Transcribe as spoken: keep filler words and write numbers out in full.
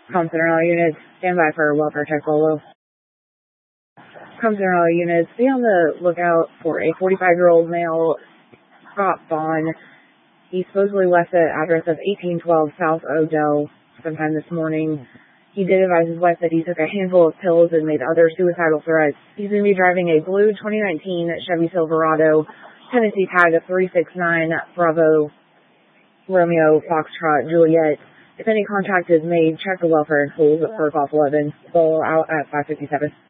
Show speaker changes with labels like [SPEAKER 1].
[SPEAKER 1] Compton all units, stand by for welfare check Bolo. Compton all units, be on the lookout for a forty-five-year-old male, Scott Vaughn. He supposedly left the address of eighteen twelve South Odell sometime this morning. He did advise his wife that he took a handful of pills and made other suicidal threats. He's going to be driving a blue twenty nineteen Chevy Silverado, Tennessee tag of three six nine Bravo Romeo Foxtrot Juliet. If any contact is made, check the welfare and tools at Perk off eleven. Go out at five fifty-seven.